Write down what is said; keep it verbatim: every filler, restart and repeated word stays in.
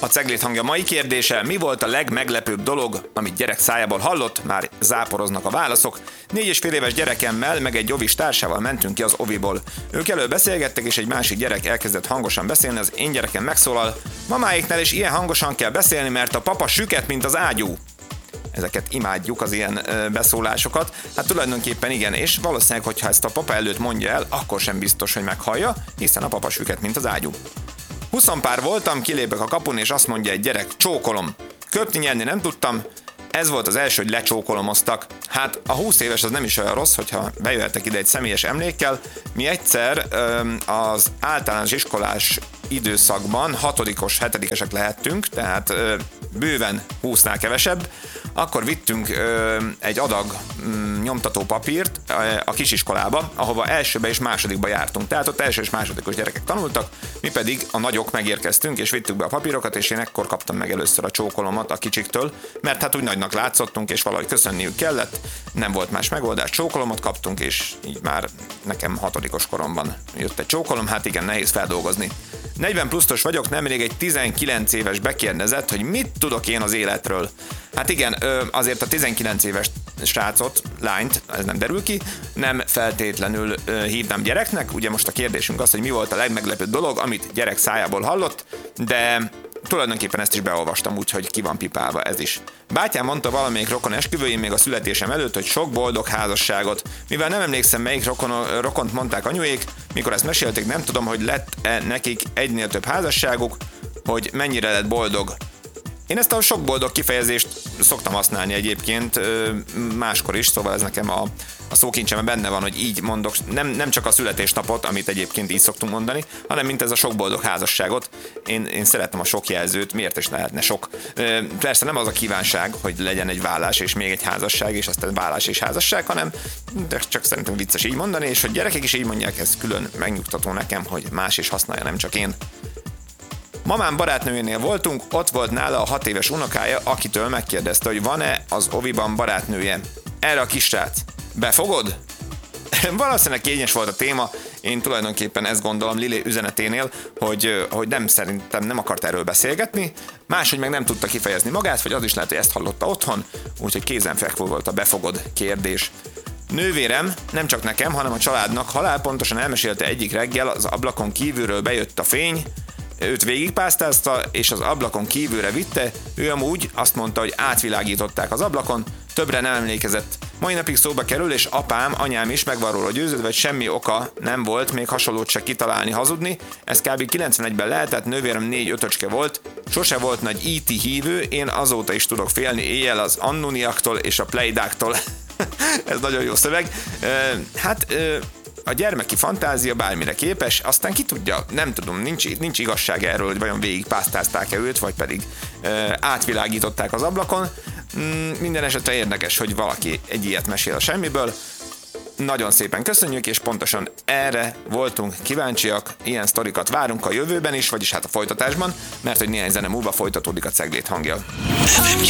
A Ceglét hangja mai kérdése: mi volt a legmeglepőbb dolog, amit gyerek szájából hallott? Már záporoznak a válaszok. Négy és fél éves gyerekemmel, meg egy ovis társával mentünk ki az oviból. Ők elől beszélgettek, és egy másik gyerek elkezdett hangosan beszélni, az én gyerekem megszólal: mamáiknál is ilyen hangosan kell beszélni, mert a papa süket, mint az ágyú. Ezeket imádjuk, az ilyen ö, beszólásokat. Hát tulajdonképpen igen, és valószínűleg, hogyha ezt a papa előtt mondja el, akkor sem biztos, hogy meghallja, hiszen a papa süket, mint az ágyú. Huszon pár voltam, kilépek a kapun, és azt mondja egy gyerek: csókolom. Köpni, nyerni nem tudtam. Ez volt az első, hogy lecsókolomoztak. Hát a húsz éves az nem is olyan rossz, hogyha bejöhetek ide egy személyes emlékkel. Mi egyszer öm, az általános iskolás időszakban hatodikos, hetedikesek lehettünk, tehát ö, bőven húsznál kevesebb. Akkor vittünk ö, egy adag mm, nyomtató papírt ö, a kisiskolába, ahova elsőbe és másodikba jártunk. Tehát ott első és másodikos gyerekek tanultak, mi pedig a nagyok megérkeztünk, és vittük be a papírokat, és én ekkor kaptam meg először a csókolomat a kicsiktől, mert hát úgy nagynak látszottunk, és valahogy köszönniük kellett, nem volt más megoldás, csókolomot kaptunk, és így már nekem hatodikos koromban jött egy csókolom, hát igen, nehéz feldolgozni. negyven pluszos vagyok, nemrég egy tizenkilenc éves bekérdezett, hogy mit tudok én az életről. Hát igen, azért a tizenkilenc éves srácot, lányt, ez nem derül ki, nem feltétlenül hívnám gyereknek. Ugye most a kérdésünk az, hogy mi volt a legmeglepőbb dolog, amit gyerek szájából hallott, de tulajdonképpen ezt is beolvastam, úgyhogy ki van pipálva ez is. Bátyám mondta valamelyik rokon esküvőjén még a születésem előtt, hogy sok boldog házasságot. Mivel nem emlékszem, melyik rokon, rokont mondták anyuék, mikor ezt mesélték, nem tudom, hogy lett-e nekik egynél több házasságuk, hogy mennyire lett boldog. Én ezt a sok boldog kifejezést szoktam használni egyébként máskor is, szóval ez nekem a, a szókincsemben benne van, hogy így mondok, nem, nem csak a születésnapot, amit egyébként így szoktunk mondani, hanem mint ez a sok boldog házasságot. Én, én szeretem a sok jelzőt, miért is lehetne sok. Persze nem az a kívánság, hogy legyen egy vállás és még egy házasság, és aztán vállás és házasság, hanem de csak szerintem vicces így mondani, és hogy gyerekek is így mondják, ez külön megnyugtató nekem, hogy más is használja, nem csak én. Mamám barátnőjénél voltunk, ott volt nála a hat éves unokája, akitől megkérdezte, hogy van-e az oviban barátnője. Erre a kisrác: befogod? Valószínűleg kényes volt a téma, én tulajdonképpen ezt gondolom Lili üzeneténél, hogy, hogy nem szerintem nem akart erről beszélgetni, máshogy meg nem tudta kifejezni magát, vagy az is lehet, hogy ezt hallotta otthon, úgyhogy kézenfekvő volt a befogod kérdés. Nővérem nem csak nekem, hanem a családnak halálpontosan elmesélte egyik reggel, az ablakon kívülről bejött a fény, őt végigpásztázta, és az ablakon kívülre vitte, ő amúgy azt mondta, hogy átvilágították az ablakon, többre nem emlékezett. Mai napig szóba kerül, és apám, anyám is meg van róla győződve, hogy semmi oka nem volt még hasonlót se kitalálni, hazudni. Ez kb. kilencvenegyben lehetett, nővérem négy ötöcske volt, sose volt nagy í té hívő, én azóta is tudok félni éjjel az annuniaktól és a playdáktól. Ez nagyon jó szöveg. Hát... A gyermeki fantázia bármire képes, aztán ki tudja, nem tudom, nincs, nincs igazság erről, hogy vajon végigpásztázták-e őt, vagy pedig e, átvilágították az ablakon. Mm, minden esetre érdekes, hogy valaki egy ilyet mesél a semmiből. Nagyon szépen köszönjük, és pontosan erre voltunk kíváncsiak, ilyen sztorikat várunk a jövőben is, vagyis hát a folytatásban, mert hogy néhány zene múlva folytatódik a Ceglét hangja.